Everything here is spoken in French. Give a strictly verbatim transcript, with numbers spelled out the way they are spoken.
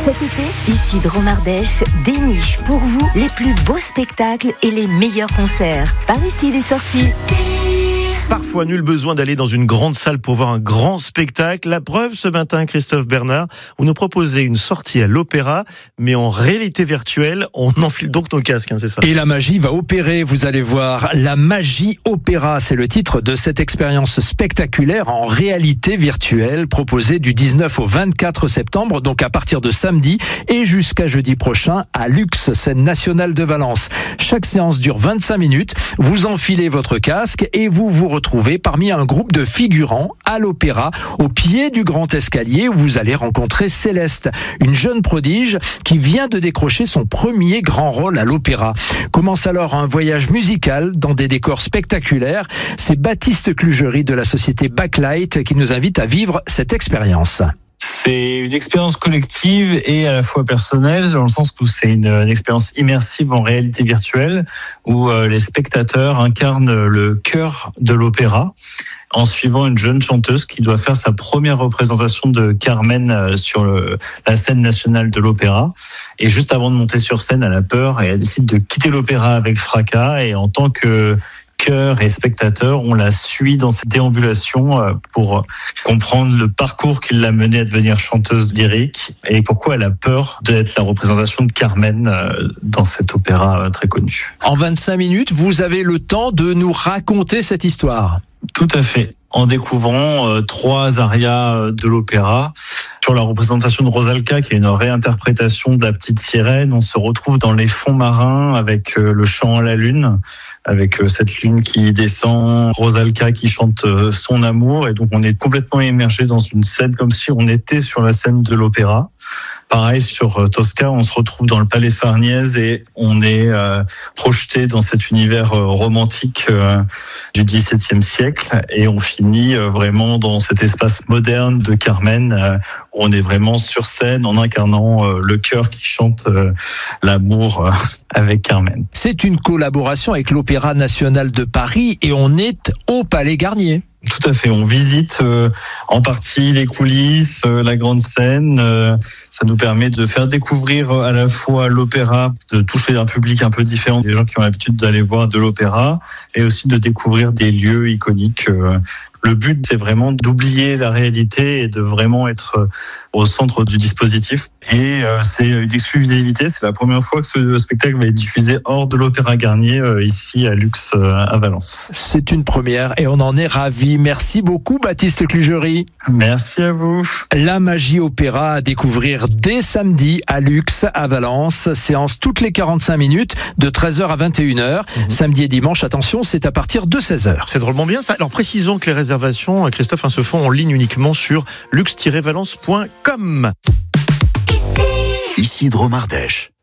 Cet été, ici Dromardèche déniche pour vous les plus beaux spectacles et les meilleurs concerts. Par ici les sorties. Parfois, nul besoin d'aller dans une grande salle pour voir un grand spectacle. La preuve, ce matin, Christophe Bernard, vous nous proposez une sortie à l'opéra, mais en réalité virtuelle. On enfile donc nos casques, hein, c'est ça? Et la magie va opérer, vous allez voir. La magie opéra, c'est le titre de cette expérience spectaculaire en réalité virtuelle proposée du dix-neuf au vingt-quatre septembre, donc à partir de samedi et jusqu'à jeudi prochain à Luxe, scène nationale de Valence. Chaque séance dure vingt-cinq minutes. Vous enfilez votre casque et vous vous retrouvez parmi un groupe de figurants à l'opéra, au pied du grand escalier où vous allez rencontrer Céleste, une jeune prodige qui vient de décrocher son premier grand rôle à l'opéra. Commence alors un voyage musical dans des décors spectaculaires. C'est Baptiste Clugerie de la société Backlight qui nous invite à vivre cette expérience. C'est une expérience collective et à la fois personnelle, dans le sens où c'est une, une expérience immersive en réalité virtuelle, où euh, les spectateurs incarnent le cœur de l'opéra, en suivant une jeune chanteuse qui doit faire sa première représentation de Carmen sur le, la scène nationale de l'opéra. Et juste avant de monter sur scène, elle a peur et elle décide de quitter l'opéra avec fracas. Et en tant que chœur et spectateur, on la suit dans cette déambulation pour comprendre le parcours qui l'a menée à devenir chanteuse lyrique et pourquoi elle a peur d'être la représentation de Carmen dans cet opéra très connu. En vingt-cinq minutes, vous avez le temps de nous raconter cette histoire. Tout à fait. En découvrant euh, trois arias de l'opéra. Sur la représentation de Rosalca, qui est une réinterprétation de la petite sirène, on se retrouve dans les fonds marins avec euh, le chant à la lune, avec euh, cette lune qui descend, Rosalca qui chante euh, son amour, et donc on est complètement immergé dans une scène comme si on était sur la scène de l'opéra. Pareil, sur euh, Tosca, on se retrouve dans le Palais Farnèse et on est euh, projeté dans cet univers euh, romantique euh, du dix-septième siècle, et on finit euh, vraiment dans cet espace moderne de Carmen, euh, où on est vraiment sur scène en incarnant euh, le chœur qui chante euh, l'amour euh, avec Carmen. C'est une collaboration avec l'Opéra national de Paris et on est au Palais Garnier. Tout à fait, on visite euh, en partie les coulisses, euh, la grande scène. Euh, ça nous permet de faire découvrir à la fois l'opéra, de toucher un public un peu différent des gens qui ont l'habitude d'aller voir de l'opéra, et aussi de découvrir des lieux iconiques. Euh, Le but, c'est vraiment d'oublier la réalité et de vraiment être au centre du dispositif. Et euh, c'est une exclusivité, c'est la première fois que ce spectacle va être diffusé hors de l'Opéra Garnier, euh, ici à Luxe, euh, à Valence. C'est une première et on en est ravis. Merci beaucoup Baptiste Clugerie. Merci à vous. La magie opéra à découvrir dès samedi à Luxe, à Valence. Séance toutes les quarante-cinq minutes de treize heures à vingt et une heures. Mmh. Samedi et dimanche, attention, c'est à partir de seize heures. C'est drôlement bien ça. Alors précisons que les réservations, Christophe, hein, se font en ligne uniquement sur luxe tiret valence point com. Ici Dromardèche.